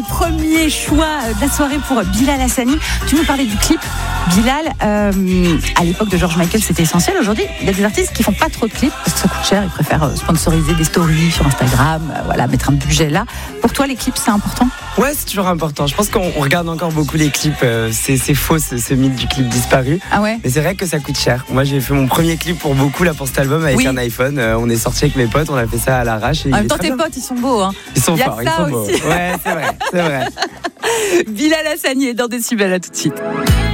premier choix de la soirée pour Bilal Hassani. Tu nous parlais du clip. Bilal, à l'époque de George Michael, c'était essentiel. Aujourd'hui, il y a des artistes qui font pas trop de clips parce que ça coûte cher. Ils préfèrent sponsoriser des stories sur Instagram, mettre un budget là. Pour toi, les clips, c'est important ? Ouais, c'est toujours important. Je pense qu'on regarde encore beaucoup les clips. C'est faux ce mythe du clip disparu. Ah ouais ? Mais c'est vrai que ça coûte cher. Moi, j'ai fait mon premier clip pour beaucoup là pour cet album avec un iPhone. On est sorti avec mes potes, on a fait ça à l'arrache. En même temps, tes potes, ils sont beaux. Hein. Ils sont forts, ils sont beaux. Ouais, c'est vrai. Bilal Hassani est dans Décibel, à tout de suite.